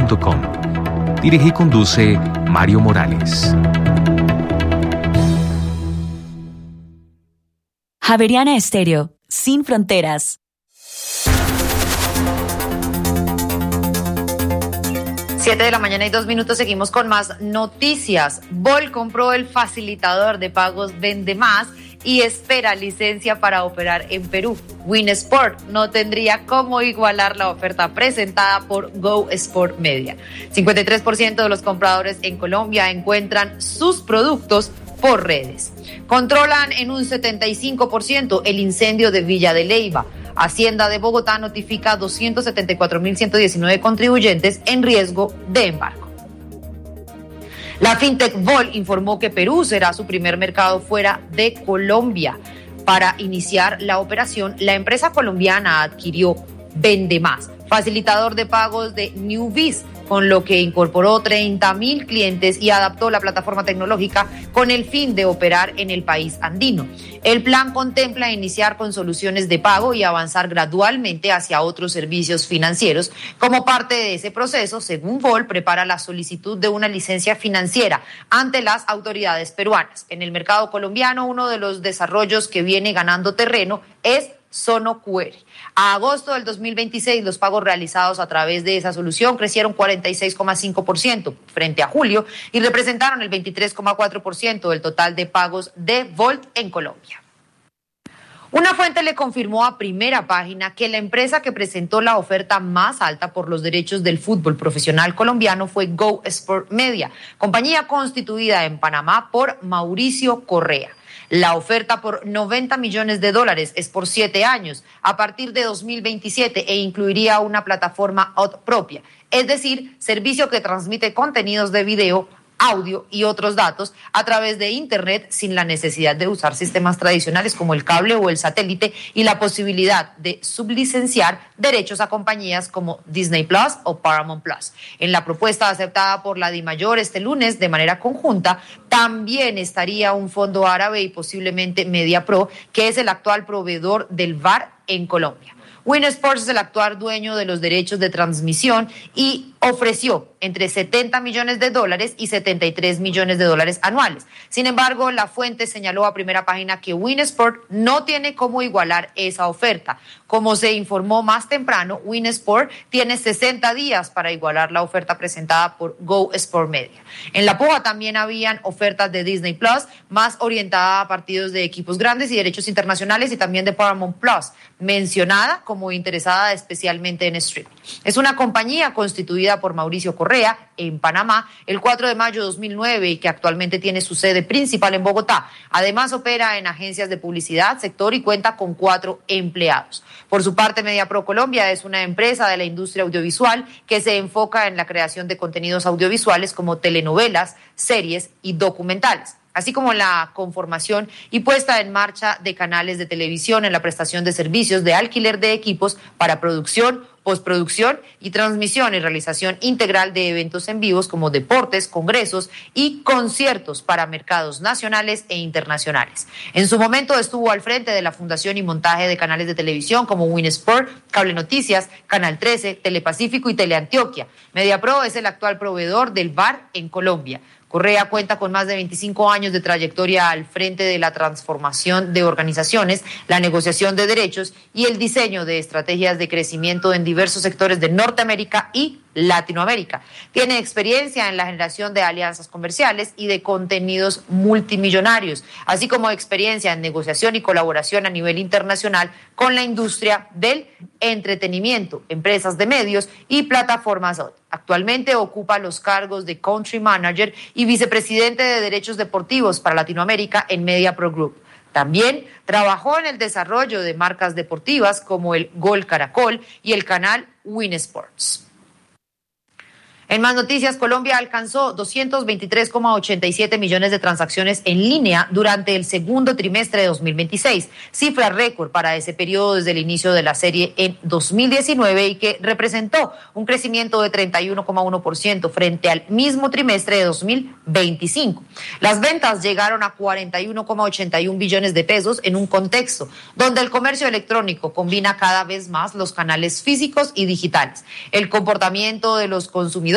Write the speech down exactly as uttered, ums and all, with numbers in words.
punto com. Dirige y conduce Mario Morales. Javeriana Estéreo, sin fronteras. Siete de la mañana y dos minutos, seguimos con más noticias. Vol compró el facilitador de pagos Vendemás y espera licencia para operar en Perú. Winsport no tendría cómo igualar la oferta presentada por Go Sport Media. cincuenta y tres por ciento de los compradores en Colombia encuentran sus productos por redes. Controlan en un setenta y cinco por ciento el incendio de Villa de Leyva. Hacienda de Bogotá notifica doscientos setenta y cuatro mil ciento diecinueve contribuyentes en riesgo de embargo. La fintech Vol informó que Perú será su primer mercado fuera de Colombia. Para iniciar la operación, la empresa colombiana adquirió Vendemás, facilitador de pagos de Newbiz, con lo que incorporó treinta mil clientes y adaptó la plataforma tecnológica con el fin de operar en el país andino. El plan contempla iniciar con soluciones de pago y avanzar gradualmente hacia otros servicios financieros. Como parte de ese proceso, según Vol, prepara la solicitud de una licencia financiera ante las autoridades peruanas. En el mercado colombiano, uno de los desarrollos que viene ganando terreno es Sono Q R. A agosto del dos mil veintiséis, los pagos realizados a través de esa solución crecieron cuarenta y seis coma cinco por ciento frente a julio y representaron el veintitrés coma cuatro por ciento del total de pagos de Volt en Colombia. Una fuente le confirmó a Primera Página que la empresa que presentó la oferta más alta por los derechos del fútbol profesional colombiano fue Go Sport Media, compañía constituida en Panamá por Mauricio Correa. La oferta por noventa millones de dólares es por siete años, a partir de dos mil veintisiete, e incluiría una plataforma O T T propia, es decir, servicio que transmite contenidos de video, audio y otros datos a través de Internet sin la necesidad de usar sistemas tradicionales como el cable o el satélite, y la posibilidad de sublicenciar derechos a compañías como Disney Plus o Paramount Plus. En la propuesta aceptada por la DIMAYOR este lunes de manera conjunta, también estaría un fondo árabe y posiblemente MediaPro, que es el actual proveedor del V A R en Colombia. Winsports es el actual dueño de los derechos de transmisión y ofreció entre setenta millones de dólares y setenta y tres millones de dólares anuales. Sin embargo, la fuente señaló a Primera Página que Winsport no tiene cómo igualar esa oferta. Como se informó más temprano, Winsport tiene sesenta días para igualar la oferta presentada por Go Sport Media. En la puja también habían ofertas de Disney Plus, más orientada a partidos de equipos grandes y derechos internacionales, y también de Paramount Plus, mencionada como interesada especialmente en streaming. Es una compañía constituida por Mauricio Correa en Panamá el cuatro de mayo de dos mil nueve y que actualmente tiene su sede principal en Bogotá. Además, opera en agencias de publicidad, sector, y cuenta con cuatro empleados. Por su parte, MediaPro Colombia es una empresa de la industria audiovisual que se enfoca en la creación de contenidos audiovisuales como telenovelas, series y documentales, así como la conformación y puesta en marcha de canales de televisión, en la prestación de servicios de alquiler de equipos para producción, postproducción y transmisión y realización integral de eventos en vivos como deportes, congresos y conciertos para mercados nacionales e internacionales. En su momento estuvo al frente de la fundación y montaje de canales de televisión como Winsport, Cable Noticias, Canal trece, Telepacífico y Teleantioquia. MediaPro es el actual proveedor del V A R en Colombia. Correa cuenta con más de veinticinco años de trayectoria al frente de la transformación de organizaciones, la negociación de derechos y el diseño de estrategias de crecimiento en diversos sectores de Norteamérica y Latinoamérica. Tiene experiencia en la generación de alianzas comerciales y de contenidos multimillonarios, así como experiencia en negociación y colaboración a nivel internacional con la industria del entretenimiento, empresas de medios y plataformas. Actualmente ocupa los cargos de Country Manager y Vicepresidente de Derechos Deportivos para Latinoamérica en MediaPro Group. También trabajó en el desarrollo de marcas deportivas como el Gol Caracol y el canal Winsports. En más noticias, Colombia alcanzó doscientos veintitrés coma ochenta y siete millones de transacciones en línea durante el segundo trimestre de dos mil veintiséis, cifra récord para ese periodo desde el inicio de la serie en dos mil diecinueve, y que representó un crecimiento de treinta y uno coma uno por ciento frente al mismo trimestre de dos mil veinticinco. Las ventas llegaron a cuarenta y uno coma ochenta y uno billones de pesos en un contexto donde el comercio electrónico combina cada vez más los canales físicos y digitales. El comportamiento de los consumidores